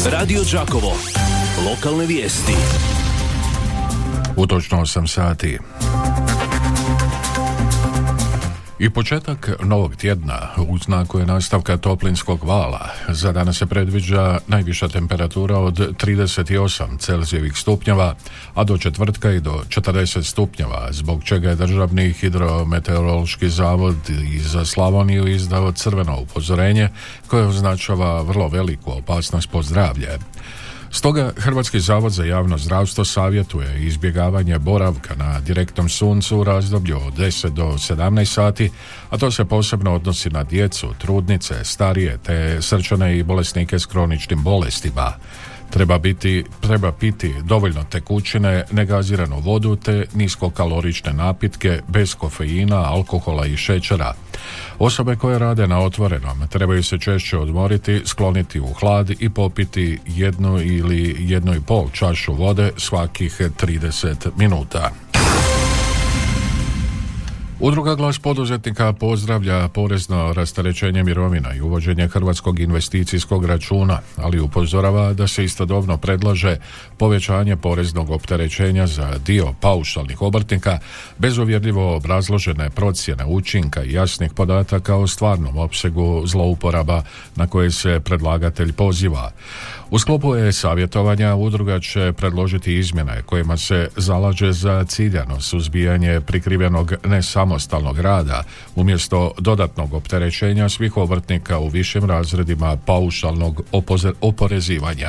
Radio Đakovo. Lokalne vijesti. U točno 8 sati. I početak novog tjedna u znaku je nastavka toplinskog vala. Za danas se predviđa najviša temperatura od 38 Celzijevih stupnjeva, a do četvrtka i do 40 stupnjeva, zbog čega je Državni hidrometeorološki zavod i za Slavoniju izdao crveno upozorenje koje označava vrlo veliku opasnost po zdravlje. Stoga Hrvatski zavod za javno zdravstvo savjetuje izbjegavanje boravka na direktnom suncu u razdoblju od 10 do 17 sati, a to se posebno odnosi na djecu, trudnice, starije te srčane i bolesnike s kroničnim bolestima. Treba piti dovoljno tekućine, negaziranu vodu te niskokalorične napitke bez kofeina, alkohola i šećera. Osobe koje rade na otvorenom trebaju se češće odmoriti, skloniti u hlad i popiti 1 ili 1,5 čašu vode svakih 30 minuta. Udruga Glas poduzetnika pozdravlja porezno rasterećenje mirovina i uvođenje hrvatskog investicijskog računa, ali upozorava da se istodobno predlaže povećanje poreznog opterećenja za dio paušalnih obrtnika bez uvjerljivo obrazložene procjene učinka i jasnih podataka o stvarnom opsegu zlouporaba na koje se predlagatelj poziva. U sklopu savjetovanja udruga će predložiti izmjene kojima se zalaže za ciljano suzbijanje prikrivenog nesamostalnog rada umjesto dodatnog opterećenja svih obrtnika u višim razredima paušalnog oporezivanja.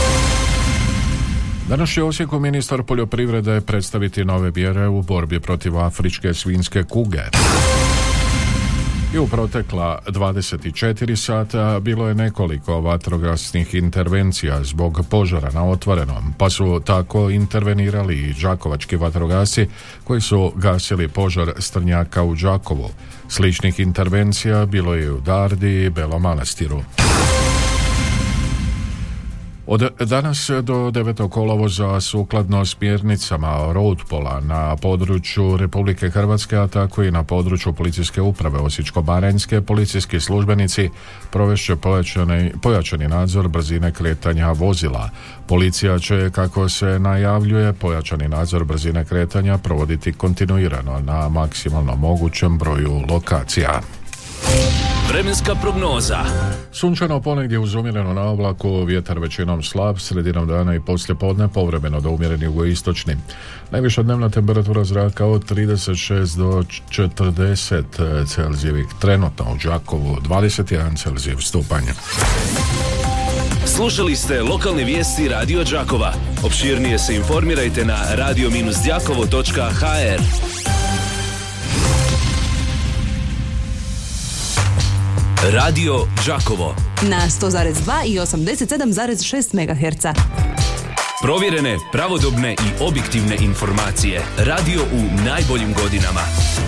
Danas će u Osijeku ministar poljoprivrede predstaviti nove mjere u borbi protiv afričke svinjske kuge. I u protekla 24 sata bilo je nekoliko vatrogasnih intervencija zbog požara na otvorenom, pa su tako intervenirali i đakovački vatrogasci koji su gasili požar strnjaka u Đakovu. Sličnih intervencija bilo je u Dardi i Belom Manastiru. Od danas do 9. kolovoza sukladno smjernicama Roadpola na području Republike Hrvatske, a tako i na području policijske uprave Osječko-baranjske, policijski službenici provešće pojačani nadzor brzine kretanja vozila. Policija će, kako se najavljuje, pojačani nadzor brzine kretanja provoditi kontinuirano na maksimalno mogućem broju lokacija. Vremenska prognoza. Sunčano ponegdje uz umjereno na oblaku, vjetar većinom slab, sredinom dana i poslijepodne povremeno do umjereni jugoistočni. Najviša dnevna temperatura zraka od 36 do 40 Celzijevih, trenutno u Đakovu 21 Celzijev stupanj. Slušali ste lokalne vijesti Radio Đakova. Opširnije se informirajte na radio-đakovo.hr. Radio Đakovo na 100,2 i 87,6 MHz. Provjerene, pravodobne i objektivne informacije. Radio u najboljim godinama.